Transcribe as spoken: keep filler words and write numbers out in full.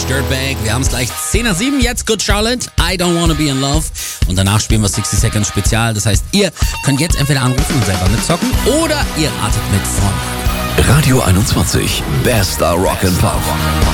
Dirtbag. Wir haben es gleich zehn nach sieben. Jetzt Good Charlotte, I Don't Wanna Be in Love. Und danach spielen wir sixty Seconds Spezial. Das heißt, ihr könnt jetzt entweder anrufen und selber mitzocken oder ihr ratet mit von Radio einundzwanzig, bester Rock and Pop.